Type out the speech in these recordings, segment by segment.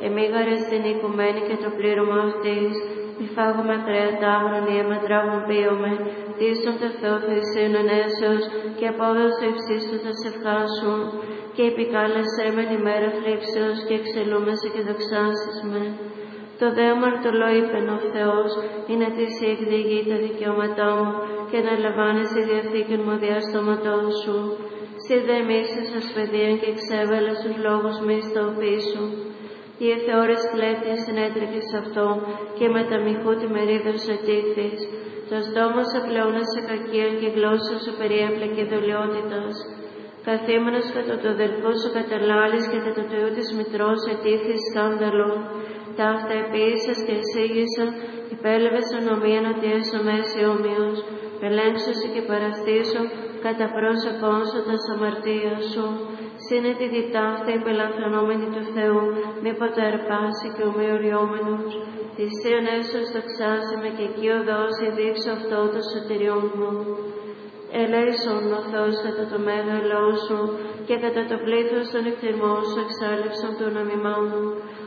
εμίγαρε στην οικουμένη και το πλήρωμα αυτής. Μη φάγουμε κρέατάγνων ή αιματράγων πίωμε, τίσον το Θεό θυσίων ενέσεως και απόδοση υψίστοτας ευχάσου. Και επικάλεσέ μεν ημέρα θλίψεως και εξελούμεσαι και δοξάσεις με. Το δε αμαρτωλό είπεν ο Θεός, είναι της η εκδηγή τα δικαιώματά μου και να λαμβάνεις η διαθήκη μου διαστόματός σου. Συ δε μίσης ασπεδίαν και εξέβαλες τους λόγους μη στο πίσω. Οι εθεώρες κλέτης συνέτρεκε σε αυτό και με τα μοιχού τη μερίδος ετήχθης. Το στόμα σε πλεώνασε κακία και γλώσσα σου περιέπλεκε και δολιότητας. Καθήμενος κατά το αδελφό σου καταλάλης και κατά το ιού της μητρός ετήχθης σκάνδαλο. Τα αυτά επίησας και εισήγησαν, υπέλευες ονομίαν ότι έσωμαι εσύ όμοιος. Πελέξωσι και παραστήσω κατά πρόσωπόν σου τα αμαρτία σου. Σύνε τη διτάφτα υπελαθρονόμενη του Θεού, μήποτε αρπάσει και ομοιοριόμενος. Θυσίων έσως δοξάσιμε και εκεί οδώσει δείξω αυτό το σωτηριόν μου. Ελέησον ο Θεός κατά το μέγαλό σου και κατά το πλήθος των εκτιμών σου εξάλλευσον το όνομά μου.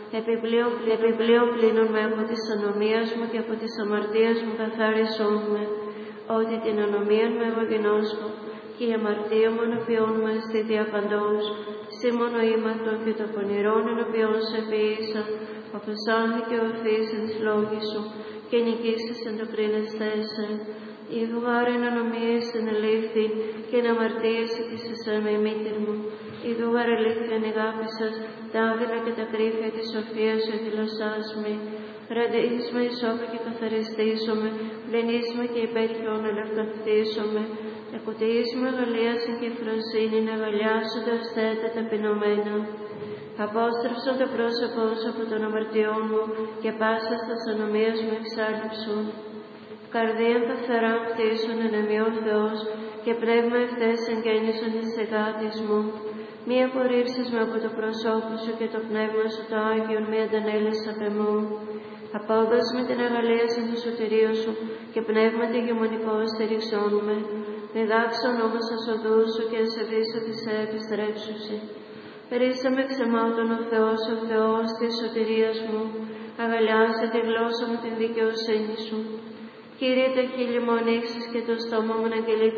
Επιπλέον πλύνουν με από της ανομίας μου και από της αμαρτίας μου καθάρισόν με, ότι την ανομία μου εγώ γινώσκω και η αμαρτία μου ενωπιών με στη διαπαντός, σύ μόνο ήμαρτο και το πονηρόν ενωπιών σε ποιήσα, όπως άνθηκε ο ορθής εν της λόγης σου και νικήσεις εν το κρίνεσθέσαι. Η δουγάρεν ανομίες εν ελήφθη και εν αμαρτίες της εσέμε η μήτηρ μου. Η δουγάρ ελήφθη εν αγάπησας, τα άδειλα και τα κρύφια της σοφίας σου εκδηλωσάς με. Ραντείσμε ισόπου και καθαριστήσομαι, πλενίσμε και υπέρχιον ελευθερθήσομαι. Εκουτείσμε αγαλίασιν και φροσύνη, αγαλιάσονται ασθέτα ταπεινωμένα. Απόστρεψον το πρόσωπό σου από των αμαρτιών μου και πάσα στα ανομίας μου εξάλληψον. Καρδίαν καθαρά κτίσον εν εμεί ο Θεός και πνεύμα ευθές εγγέννησον εις εγάτης μου. Μη απορρίψεις με από το προσώπου σου και το πνεύμα σου το Άγιον μη αντανέλεις απ' εμού. Απόδοση με την αγαλίαση του σωτηρίου σου και πνεύμα τη γεμονικό στηριξόν με. Διδάξον όμως ας οδούς σου και ας ευήσω της επιστρέψουσι. Περίσαμε ξεμάτων ο Θεός της σωτηρίας μου. Αγαλιάσε τη γλώσσα μου την δικαιοσύνη σου. Κύριε, τα χείλη μου ανοίξεις και το στόμα μου να αγγελεί